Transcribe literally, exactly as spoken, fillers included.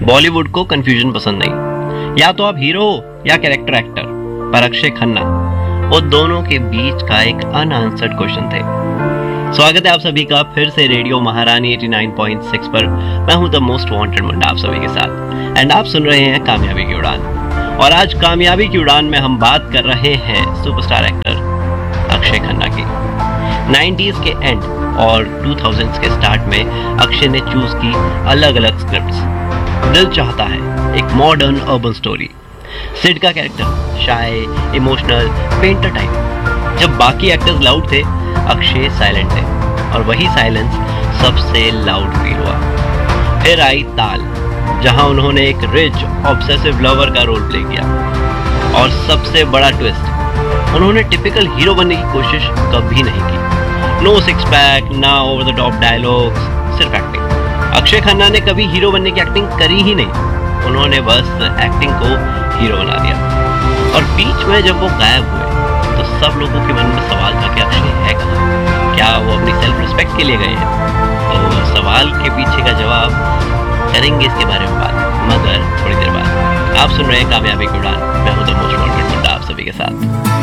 बॉलीवुड को कंफ्यूजन पसंद नहीं, या तो आप हीरो हो या कैरेक्टर एक्टर। पर अक्षय खन्ना वो दोनों के बीच का एक अनआंसर्ड क्वेश्चन थे। स्वागत है आप सभी का फिर से रेडियो महारानी नवासी पॉइंट छह पर। मैं हूं द मोस्ट वांटेड मुंडा आप सभी के साथ, एंड आप सुन रहे हैं कामयाबी की उड़ान। और आज कामयाबी की उड़ान में हम बात कर रहे हैं सुपरस्टार एक्टर अक्षय खन्ना की। नाइंटीज़ के एंड और टू थाउज़ेंड्स के स्टार्ट में अक्षय ने चूज की अलग अलग स्क्रिप्ट्स। दिल चाहता है एक मॉडर्न अर्बन स्टोरी, सिड का कैरेक्टर शाय, इमोशनल, पेंटर टाइप। जब बाकी एक्टर्स लाउड थे, अक्षय साइलेंट थे, और वही साइलेंस सबसे लाउड फील हुआ। फिर आई ताल, जहां उन्होंने एक रिच ऑब्सेसिव लवर का रोल प्ले किया। और सबसे बड़ा ट्विस्ट, उन्होंने टिपिकल हीरो बनने की कोशिश कभी नहीं की। नो सिक्स पैक, ना ओवर द टॉप डायलॉग्स, सिर्फ एक्टिंग। अक्षय खन्ना ने कभी हीरो बनने की एक्टिंग करी ही नहीं, उन्होंने बस एक्टिंग को हीरो बना दिया। और बीच में जब वो गायब हुए तो सब लोगों के मन में सवाल था कि अक्षय है कहाँ, क्या वो अपनी सेल्फ रिस्पेक्ट के लिए गए हैं? तो सवाल के पीछे का जवाब करेंगे इसके बारे में बात, मगर थोड़ी देर बाद। आप सुन रहे हैं कामयाबी की उड़ान, मैं हूं द मोस्ट वांटेड मुंडा आप सभी के साथ।